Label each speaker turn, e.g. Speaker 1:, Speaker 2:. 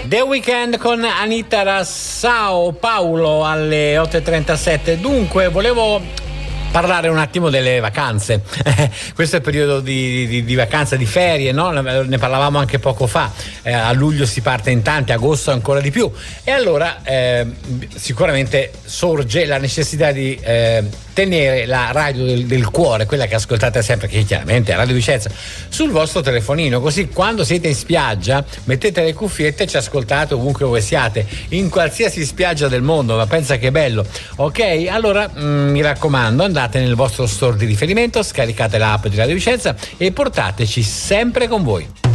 Speaker 1: The Weeknd con Anita da Sao Paulo alle 8:37. Dunque, volevo parlare un attimo delle vacanze. Questo è il periodo di vacanza, di ferie, no? Ne parlavamo anche poco fa. A luglio si parte in tanti, agosto ancora di più. E allora sicuramente sorge la necessità di tenere la radio del cuore, quella che ascoltate sempre, che chiaramente è Radio Vicenza, sul vostro telefonino, così quando siete in spiaggia mettete le cuffiette e ci ascoltate ovunque voi siate, in qualsiasi spiaggia del mondo. Ma pensa che bello, ok? Allora mi raccomando, andate nel vostro store di riferimento, scaricate l'app di Radio Vicenza e portateci sempre con voi.